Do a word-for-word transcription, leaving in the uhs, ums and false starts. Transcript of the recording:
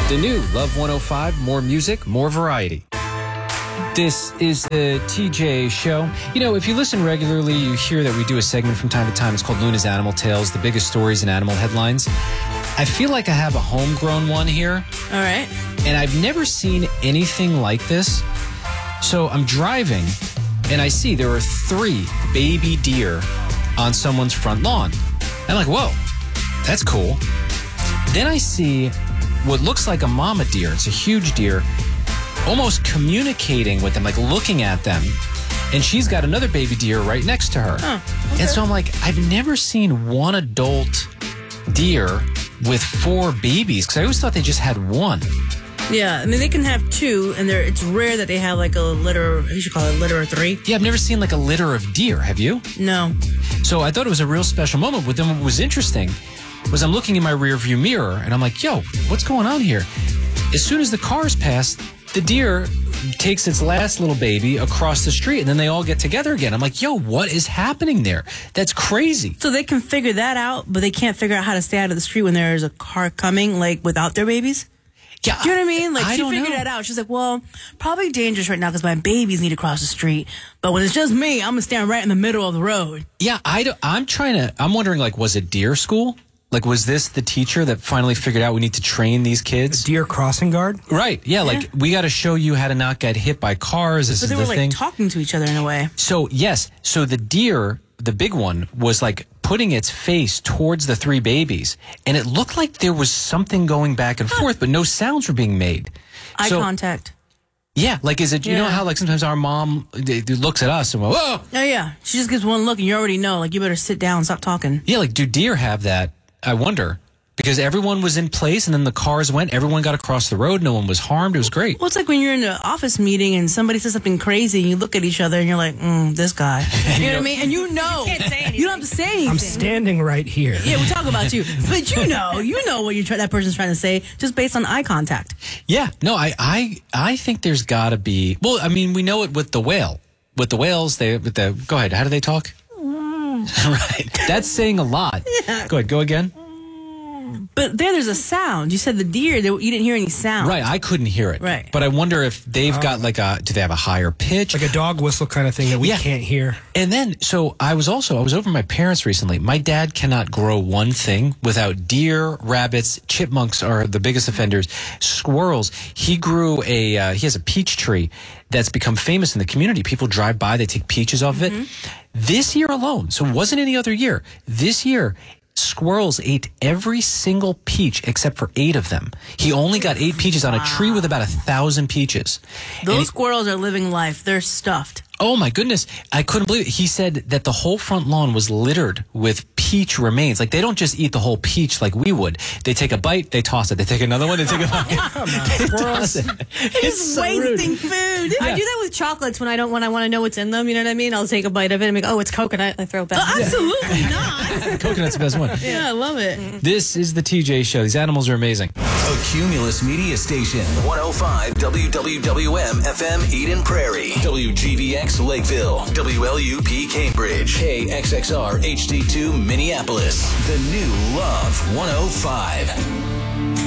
The new Love one oh five, more music, more variety. This is the T J Show. You know, if you listen regularly, you hear that we do a segment from time to time. It's called Luna's Animal Tales, the biggest stories in animal headlines. I feel like I have a homegrown one here. All right. And I've never seen anything like this. So I'm driving, and I see there are three baby deer on someone's front lawn. I'm like, whoa, that's cool. Then I see what looks like a mama deer. It's a huge deer, almost communicating with them, like looking at them. And she's got another baby deer right next to her. Huh, okay. And so I'm like, I've never seen one adult deer with four babies, because I always thought they just had one. Yeah, I mean, they can have two, and they're, it's rare that they have like a litter, you should call it a litter of three. Yeah, I've never seen like a litter of deer. Have you? No. So I thought it was a real special moment. But then what was interesting was I'm looking in my rearview mirror, and I'm like, yo, what's going on here? As soon as the cars pass, the deer takes its last little baby across the street, and then they all get together again. I'm like, yo, what is happening there? That's crazy. So they can figure that out, but they can't figure out how to stay out of the street when there's a car coming, like, without their babies? Yeah, Do you know what I mean? Like, I she don't figured know. that out. She's like, well, probably dangerous right now because my babies need to cross the street. But when it's just me, I'm going to stand right in the middle of the road. Yeah, I do, I'm trying to, I'm wondering, like, was it deer school? Like, was this the teacher that finally figured out we need to train these kids? Deer crossing guard? Right, yeah, Yeah. like, we got to show you how to not get hit by cars. This So is they the were, like, thing. talking to each other in a way. So, yes, so the deer, the big one, was, like, putting its face towards the three babies, and it looked like there was something going back and forth, but no sounds were being made. Eye So- contact. Yeah, like, is it, you know Yeah. how, like, sometimes our mom they, they looks at us and we're, whoa! Oh, yeah. She just gives one look, and you already know, like, you better sit down, stop talking. Yeah, like, do deer have that? I wonder. Because everyone was in place, and then the cars went, everyone got across the road, no one was harmed, it was great. Well, it's like when you're in an office meeting and somebody says something crazy and you look at each other and you're like, mm, this guy. You know what I mean? And you know. You can't say anything. You don't have to say anything. I'm standing right here. Yeah, we talk about you. But you know, you know what you try, that person's trying to say just based on eye contact. Yeah, no, I, I, I think there's got to be, well, I mean, we know it with the whale. With the whales, they, with the, go ahead, how do they talk? Right, that's saying a lot. Yeah. Go ahead, go again. But there, there's a sound. You said the deer, they, you didn't hear any sound. Right, I couldn't hear it. Right. But I wonder if they've got like a, do they have a higher pitch? Like a dog whistle kind of thing that we Yeah. can't hear. And then, so I was also, I was over at my parents recently. My dad cannot grow one thing without deer, rabbits, chipmunks are the biggest offenders, squirrels. He grew a, uh, he has a peach tree that's become famous in the community. People drive by, they take peaches off of it. This year alone, so it wasn't any other year, this year, squirrels ate every single peach except for eight of them. He only got eight peaches on a tree with about a thousand peaches. Those And he- squirrels are living life. They're stuffed. Oh my goodness. I couldn't believe it. He said that the whole front lawn was littered with peach remains. Like, they don't just eat the whole peach like we would. They take a bite, they toss it. They take another one, they take a bite. They toss it. It's Just so rude. wasting food. I do that with chocolates when I don't when I want to know what's in them. You know what I mean? I'll take a bite of it and be like, oh, it's coconut. I throw it back. Absolutely not. Coconut's the best one. Yeah, I love it. This is the T J Show. These animals are amazing. A Cumulus Media Station. one oh five W W W M F M Eden Prairie. W G V X Lakeville. W L U P Cambridge. K X X R H D two Minneapolis. The new Love one oh five.